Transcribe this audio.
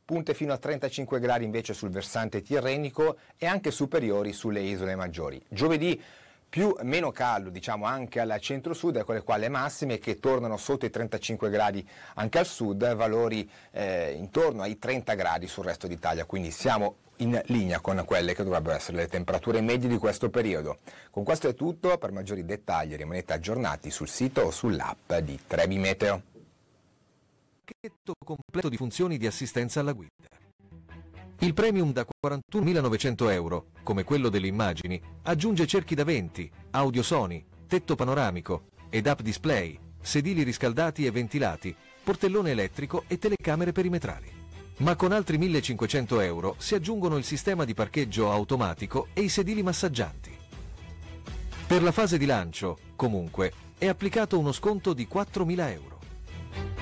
punte fino a 35 gradi invece sul versante tirrenico e anche superiori sulle isole maggiori. Giovedì meno caldo, diciamo, anche al centro-sud, con le quali massime che tornano sotto i 35 gradi anche al sud, valori intorno ai 30 gradi sul resto d'Italia, quindi siamo in linea con quelle che dovrebbero essere le temperature medie di questo periodo. Con questo è tutto, per maggiori dettagli rimanete aggiornati sul sito o sull'app di Trebi Meteo. Pacchetto completo di funzioni di assistenza alla guida. Il premium da 41.900 euro, come quello delle immagini, aggiunge cerchi da venti, audio Sony, tetto panoramico, head-up display, sedili riscaldati e ventilati, portellone elettrico e telecamere perimetrali. Ma con altri 1.500 euro si aggiungono il sistema di parcheggio automatico e i sedili massaggianti. Per la fase di lancio, comunque, è applicato uno sconto di 4.000 euro.